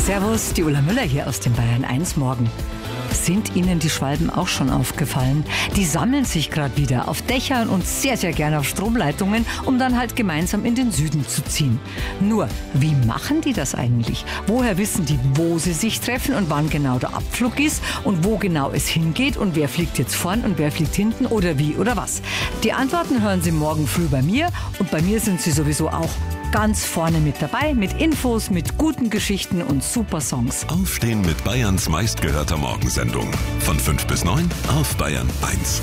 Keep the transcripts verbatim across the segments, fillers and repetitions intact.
Servus, die Ulla Müller hier aus dem Bayern eins Morgen. Sind Ihnen die Schwalben auch schon aufgefallen? Die sammeln sich gerade wieder auf Dächern und sehr, sehr gerne auf Stromleitungen, um dann halt gemeinsam in den Süden zu ziehen. Nur, wie machen die das eigentlich? Woher wissen die, wo sie sich treffen und wann genau der Abflug ist und wo genau es hingeht und wer fliegt jetzt vorn und wer fliegt hinten oder wie oder was? Die Antworten hören Sie morgen früh bei mir und bei mir sind Sie sowieso auch ganz vorne mit dabei, mit Infos, mit guten Geschichten und super Songs. Aufstehen mit Bayerns meistgehörter Morgensendung. Von fünf bis neun auf Bayern eins.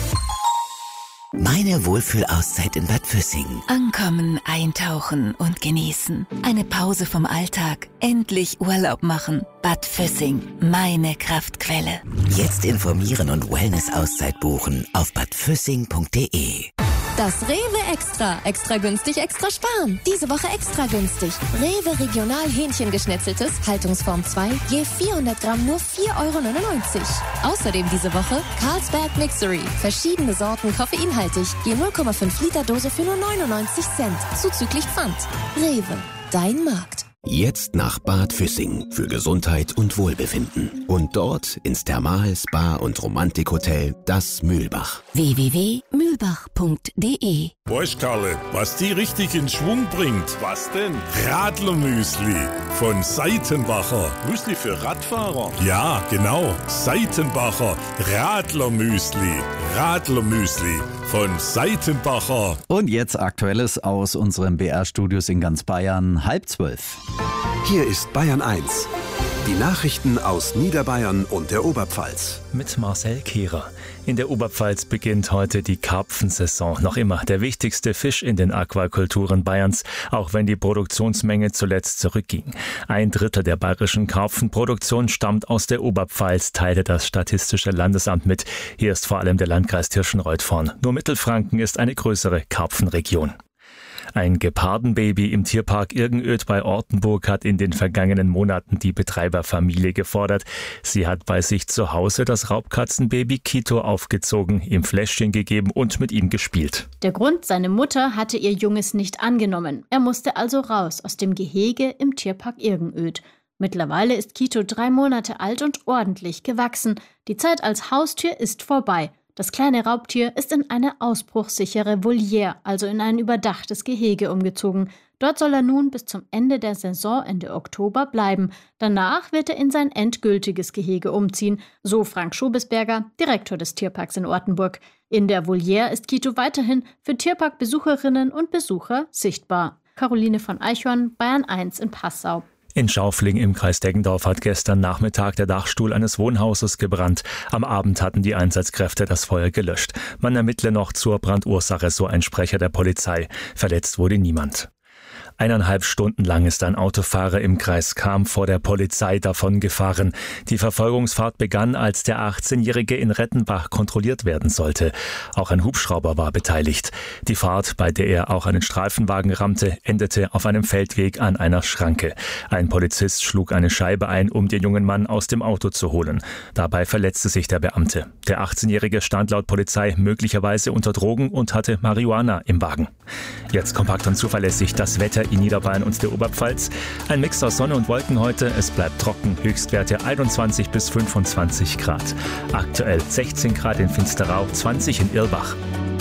Meine Wohlfühlauszeit in Bad Füssing. Ankommen, eintauchen und genießen. Eine Pause vom Alltag. Endlich Urlaub machen. Bad Füssing, meine Kraftquelle. Jetzt informieren und Wellness-Auszeit buchen auf bad füssing punkt de. Das Rewe Extra. Extra günstig, extra sparen. Diese Woche extra günstig. Rewe Regional Hähnchengeschnetzeltes, Haltungsform zwei, je vierhundert Gramm nur vier Euro neunundneunzig. Außerdem diese Woche Carlsberg Mixery. Verschiedene Sorten koffeinhaltig, je null Komma fünf Liter Dose für nur neunundneunzig Cent. Zuzüglich Pfand. Rewe, dein Markt. Jetzt nach Bad Füssing für Gesundheit und Wohlbefinden. Und dort ins Thermal-, Spa- und Romantikhotel Das Mühlbach. w w w punkt mühlbach punkt de. Weißt Karle, was die richtig in Schwung bringt? Was denn? Radlermüsli von Seitenbacher. Müsli für Radfahrer? Ja, genau. Seitenbacher Radlermüsli. Radlermüsli von Seitenbacher. Und jetzt Aktuelles aus unseren B R-Studios in ganz Bayern, halb zwölf. Hier ist Bayern eins. Die Nachrichten aus Niederbayern und der Oberpfalz. Mit Marcel Kehrer. In der Oberpfalz beginnt heute die Karpfensaison. Noch immer der wichtigste Fisch in den Aquakulturen Bayerns, auch wenn die Produktionsmenge zuletzt zurückging. Ein Drittel der bayerischen Karpfenproduktion stammt aus der Oberpfalz, teilte das Statistische Landesamt mit. Hier ist vor allem der Landkreis Tirschenreuth vorn. Nur Mittelfranken ist eine größere Karpfenregion. Ein Gepardenbaby im Tierpark Irgenöd bei Ortenburg hat in den vergangenen Monaten die Betreiberfamilie gefordert. Sie hat bei sich zu Hause das Raubkatzenbaby Kito aufgezogen, ihm Fläschchen gegeben und mit ihm gespielt. Der Grund: seine Mutter hatte ihr Junges nicht angenommen. Er musste also raus aus dem Gehege im Tierpark Irgenöd. Mittlerweile ist Kito drei Monate alt und ordentlich gewachsen. Die Zeit als Haustier ist vorbei. Das kleine Raubtier ist in eine ausbruchssichere Voliere, also in ein überdachtes Gehege umgezogen. Dort soll er nun bis zum Ende der Saison, Ende Oktober, bleiben. Danach wird er in sein endgültiges Gehege umziehen, so Frank Schobesberger, Direktor des Tierparks in Ortenburg. In der Voliere ist Kito weiterhin für Tierparkbesucherinnen und Besucher sichtbar. Caroline von Eichhorn, Bayern eins in Passau. In Schaufling im Kreis Deggendorf hat gestern Nachmittag der Dachstuhl eines Wohnhauses gebrannt. Am Abend hatten die Einsatzkräfte das Feuer gelöscht. Man ermittle noch zur Brandursache, so ein Sprecher der Polizei. Verletzt wurde niemand. Eineinhalb Stunden lang ist ein Autofahrer im Kreis Cham vor der Polizei davongefahren. Die Verfolgungsfahrt begann, als der achtzehnjährige in Rettenbach kontrolliert werden sollte. Auch ein Hubschrauber war beteiligt. Die Fahrt, bei der er auch einen Streifenwagen rammte, endete auf einem Feldweg an einer Schranke. Ein Polizist schlug eine Scheibe ein, um den jungen Mann aus dem Auto zu holen. Dabei verletzte sich der Beamte. Der achtzehnjährige stand laut Polizei möglicherweise unter Drogen und hatte Marihuana im Wagen. Jetzt kompakt und zuverlässig das Wetter in Niederbayern und der Oberpfalz. Ein Mix aus Sonne und Wolken heute. Es bleibt trocken. Höchstwerte einundzwanzig bis fünfundzwanzig Grad. Aktuell sechzehn Grad in Finsterau, zwanzig in Irlbach.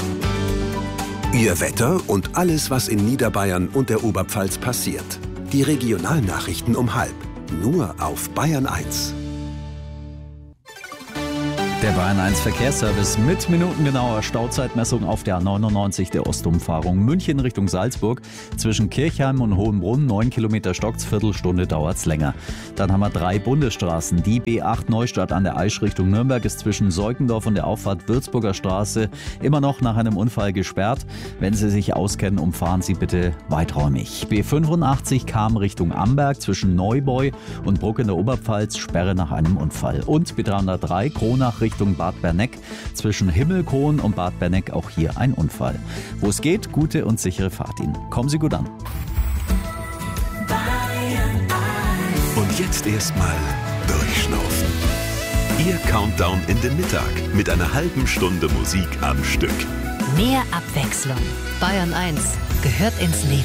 Ihr Wetter und alles, was in Niederbayern und der Oberpfalz passiert. Die Regionalnachrichten um halb. Nur auf Bayern eins. Der Bayern eins Verkehrsservice mit minutengenauer Stauzeitmessung auf der A neunundneunzig der Ostumfahrung München Richtung Salzburg. Zwischen Kirchheim und Hohenbrunn neun Kilometer stockt's, Viertelstunde dauert's länger. Dann haben wir drei Bundesstraßen. Die B acht Neustadt an der Aisch Richtung Nürnberg ist zwischen Seukendorf und der Auffahrt Würzburger Straße immer noch nach einem Unfall gesperrt. Wenn Sie sich auskennen, umfahren Sie bitte weiträumig. B fünfundachtzig kam Richtung Amberg zwischen Neubeu und Bruck in der Oberpfalz, Sperre nach einem Unfall. Und B dreihundertdrei Kronach Richtung Bad Berneck zwischen Himmelkron und Bad Berneck, auch hier ein Unfall. Wo es geht, gute und sichere Fahrt Ihnen. Kommen Sie gut an. Und jetzt erstmal durchschnaufen. Ihr Countdown in den Mittag mit einer halben Stunde Musik am Stück. Mehr Abwechslung. Bayern eins gehört ins Leben.